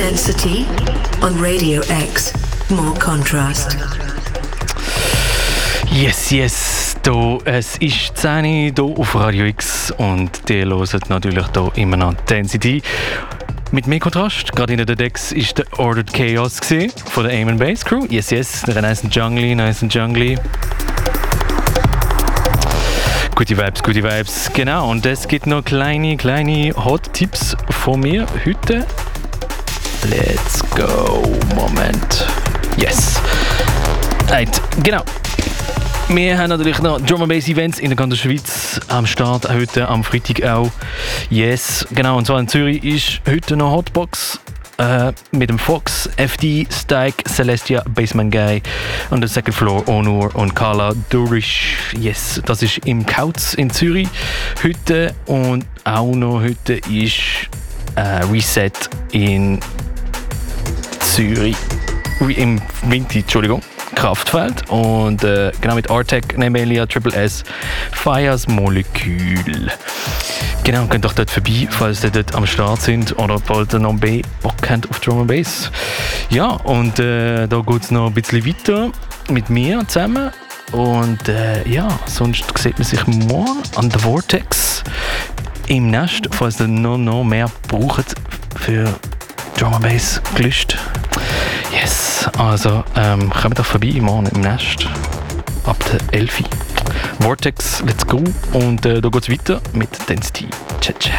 Density on Radio X. More contrast. Yes, es ist 10 Uhr hier auf Radio X und die hören natürlich hier immer noch Density. Mit mehr Kontrast, gerade in der Decks war der Ordered Chaos von der Aim & Bass Crew. Yes, nice and jungly. Gute Vibes, genau. Und es gibt noch kleine Hot-Tipps von mir heute. Let's go, Moment. Yes. Right, genau. Wir haben natürlich noch Drum & Bass Events in der ganzen Schweiz am Start, heute am Freitag auch. Yes, genau, und zwar in Zürich ist heute noch Hotbox mit dem Fox, FD, Stike, Celestia, Basement Guy und der Second Floor, Onur und Carla Durisch. Yes, das ist im Kautz in Zürich heute und auch noch heute ist Reset in Zürich, im Winter, Entschuldigung. Kraftfeld und genau mit Artec, Nemelia, Triple S, Fires Molekül. Genau, könnt doch dort vorbei, falls ihr dort am Start sind oder bald noch mehr Bock habt auf Drum & Bass. Ja, und da geht es noch ein bisschen weiter mit mir zusammen und ja, sonst sieht man sich morgen an der Vortex im Nest, falls ihr noch mehr braucht für Drum & Bass Gelüst. Yes, also kommt doch vorbei morgen im Nest ab der 11 Uhr. Vortex, let's go. Und da geht's weiter mit Density. Ciao.